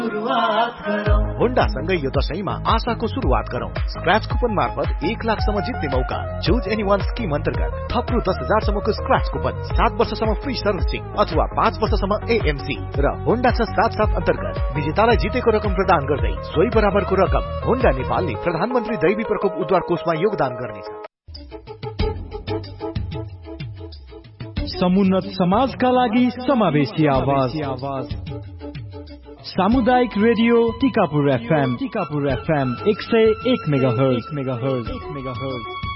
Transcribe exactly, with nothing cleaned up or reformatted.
Honda सँगै यो दशैंमा आशाको सुरुवात गरौं। स्क्रैच कुपन मार्फत एक लाखसम्म जित्ने मौका। चुज एनी वान स्किम अन्तर्गत थप रु दस हजार सम्मको स्क्रैच कुपन, सात वर्षसम्म फ्री सर्भिसिङ अथवा पाँच वर्षसम्म एएमसी र होन्डा छ सात सात अन्तर्गत विजेतालाई जितेको रकम प्रदान गर्दै सोही बराबरको रकम होन्डा नेपालले प्रधानमन्त्री दैवी प्रकोप उद्धार कोषमा योगदान गर्नेछ। समुन्नत समाजका लागि समावेशी आवाज सामुदायिक radio Tikapur FM Tikapur FM एक सय एक मेगाहर्ज मेगाहर्ज मेगाहर्ज